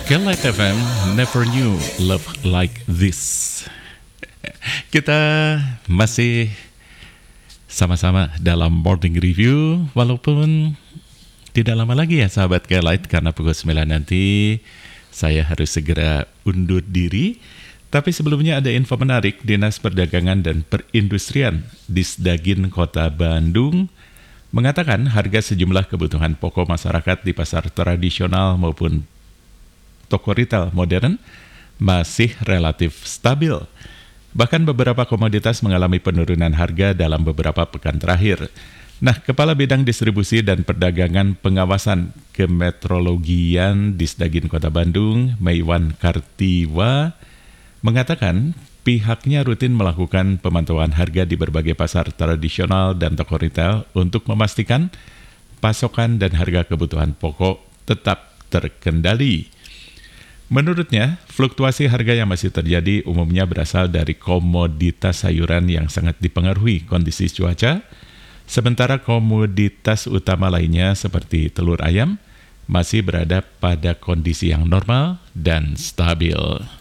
Light FM never knew love like this. Kita masih sama-sama dalam morning review, walaupun tidak lama lagi ya sahabat Light, karena pukul 9 nanti saya harus segera undur diri. Tapi sebelumnya ada info menarik. Dinas Perdagangan dan Perindustrian Disdagin Kota Bandung mengatakan harga sejumlah kebutuhan pokok masyarakat di pasar tradisional maupun toko retail modern masih relatif stabil. Bahkan beberapa komoditas mengalami penurunan harga dalam beberapa pekan terakhir. Nah, Kepala Bidang Distribusi dan Perdagangan Pengawasan Kemetrologian Disdagin Kota Bandung, Meiwan Kartiwa, mengatakan pihaknya rutin melakukan pemantauan harga di berbagai pasar tradisional dan toko retail untuk memastikan pasokan dan harga kebutuhan pokok tetap terkendali. Menurutnya, fluktuasi harga yang masih terjadi umumnya berasal dari komoditas sayuran yang sangat dipengaruhi kondisi cuaca, sementara komoditas utama lainnya seperti telur ayam masih berada pada kondisi yang normal dan stabil.